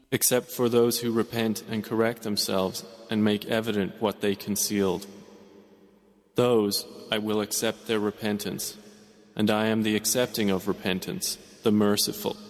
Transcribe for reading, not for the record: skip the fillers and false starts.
except for those who repent and correct themselves and make evident what they concealed. Those I will accept their repentance, and I am the accepting of repentance, the merciful.